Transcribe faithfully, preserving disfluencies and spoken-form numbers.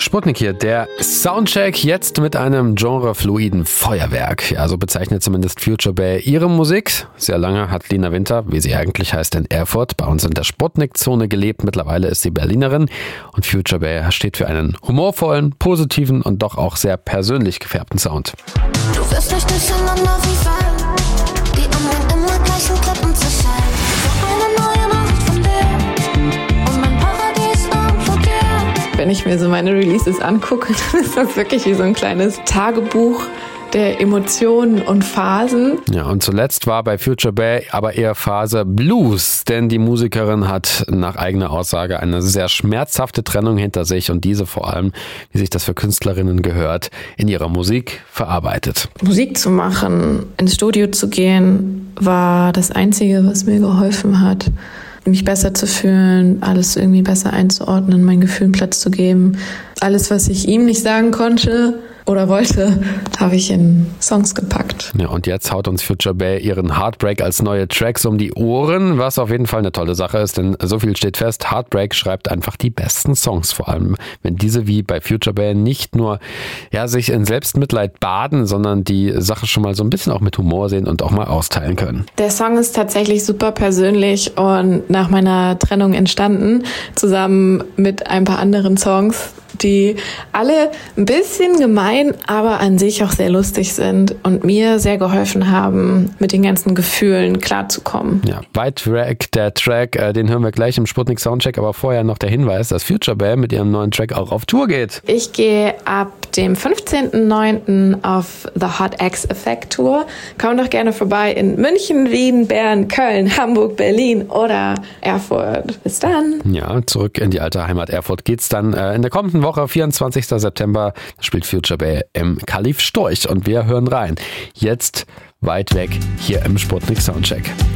Sputnik hier, der Soundcheck jetzt mit einem genrefluiden Feuerwerk. Ja, so bezeichnet zumindest Future Bay ihre Musik. Sehr lange hat Lina Winter, wie sie eigentlich heißt, in Erfurt bei uns in der Sputnik-Zone gelebt. Mittlerweile ist sie Berlinerin und Future Bay steht für einen humorvollen, positiven und doch auch sehr persönlich gefärbten Sound. Du wirst nicht durcheinander wie Fallen, die um den immer gleichen Klippen zu scheinen. Eine neue Nacht von dir und mein Paradies implodiert. Wenn ich mir so meine Releases angucke, dann ist das wirklich wie so ein kleines Tagebuch der Emotionen und Phasen. Ja, und zuletzt war bei Future Bay aber eher Phase Blues, denn die Musikerin hat nach eigener Aussage eine sehr schmerzhafte Trennung hinter sich und diese vor allem, wie sich das für Künstlerinnen gehört, in ihrer Musik verarbeitet. Musik zu machen, ins Studio zu gehen, war das Einzige, was mir geholfen hat, mich besser zu fühlen, alles irgendwie besser einzuordnen, meinen Gefühlen Platz zu geben. Alles, was ich ihm nicht sagen konnte oder wollte, habe ich in Songs gepackt. Ja, und jetzt haut uns Future Bay ihren Heartbreak als neue Tracks um die Ohren, was auf jeden Fall eine tolle Sache ist, denn so viel steht fest, Heartbreak schreibt einfach die besten Songs, vor allem wenn diese wie bei Future Bay nicht nur ja, sich in Selbstmitleid baden, sondern die Sache schon mal so ein bisschen auch mit Humor sehen und auch mal austeilen können. Der Song ist tatsächlich super persönlich und nach meiner Trennung entstanden, zusammen mit ein paar anderen Songs, die alle ein bisschen gemein, aber an sich auch sehr lustig sind und mir sehr geholfen haben, mit den ganzen Gefühlen klarzukommen. Ja, White Track, der Track, äh, den hören wir gleich im Sputnik Soundcheck, aber vorher noch der Hinweis, dass Future Bay mit ihrem neuen Track auch auf Tour geht. Ich gehe ab dem fünfzehnten neunten auf The Hot X Effect Tour. Komm doch gerne vorbei in München, Wien, Bern, Köln, Hamburg, Berlin oder Erfurt. Bis dann. Ja, zurück in die alte Heimat Erfurt geht's dann äh, in der kommenden Woche, vierundzwanzigsten September, spielt Future Bay im Kalif Storch und wir hören rein. Jetzt weit weg hier im Sputnik Soundcheck.